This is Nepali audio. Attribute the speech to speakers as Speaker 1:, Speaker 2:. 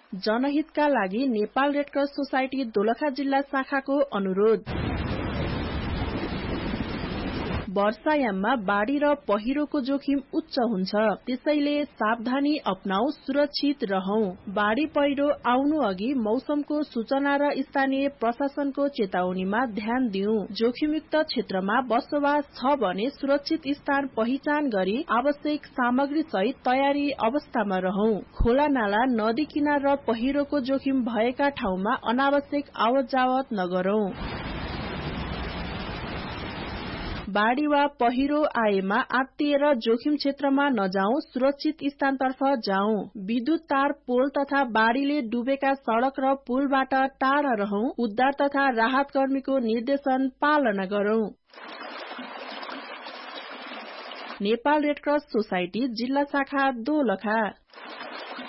Speaker 1: जनहितका लागि नेपाल रेडक्रस सोसाइटी दोलखा जिल्ला शाखाको अनुरोध। वर्षायाममा बाढी र पहिरोको जोखिम उच्च हुन्छ, त्यसैले सावधानी अपनाऊ, सुरक्षित रहौं। बाढी पहिरो आउनु अघि मौसमको सूचना र स्थानीय प्रशासनको चेतावनीमा ध्यान दिऊ। जोखिमयुक्त क्षेत्रमा बसोबास छ भने सुरक्षित स्थान पहिचान गरी आवश्यक सामग्री सहित तयारी अवस्थामा रहौं। खोला नाला, नदी किनार र पहिरोको जोखिम भएका ठाउँमा अनावश्यक आवत जावत नगरौं। बाढी वा पहिरो आएमा आत्तिएर जोखिम क्षेत्रमा नजाऊ, सुरक्षित स्थानतर्फ जाऊ। विद्युत तार, पोल तथा बाढीले डुबेका सड़क र पुलबाट टाढा रहौं। उद्धार तथा राहत कर्मीको निर्देशन पालना गरौं। नेपाल रेडक्रस सोसाइटी जिल्ला शाखा दोलखा।